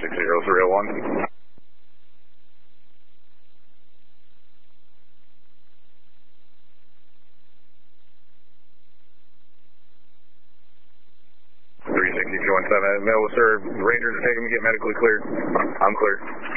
360-301. 360-217, Melville, sir. Rangers are taking me, get medically cleared. I'm cleared.